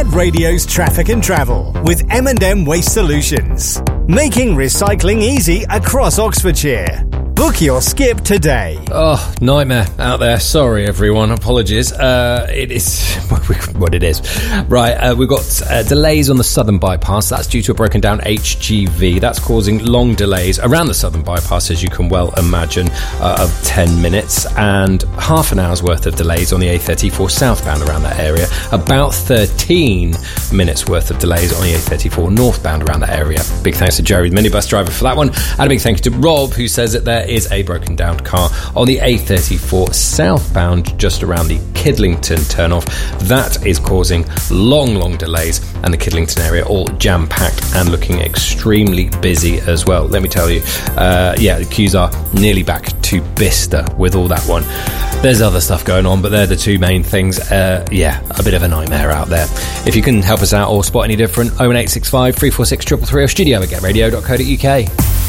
Web Radio's Traffic and Travel with M&M Waste Solutions. Making recycling easy across Oxfordshire. Book your skip today. Oh, nightmare out there. Sorry, everyone. Apologies. It is what it is. Right, we've got delays on the Southern Bypass. That's due to a broken down HGV. That's causing long delays around the Southern Bypass, as you can well imagine, of 10 minutes. And half an hour's worth of delays on the A34 southbound around that area. About 13 minutes worth of delays on the A34 northbound around that area. Big thanks to Jerry, the minibus driver, for that one. And a big thank you to Rob, who says that there is a broken down car on the A34 southbound just around the Kidlington turnoff. That is causing long delays, and the Kidlington area all jam-packed and looking extremely busy as well. Let me tell you, the queues are nearly back to Bicester with all that one. There's other stuff going on, but they're the two main things. A bit of a nightmare out there. If you can help us out or spot any different, 01865 346 333 or studio@getradio.co.uk.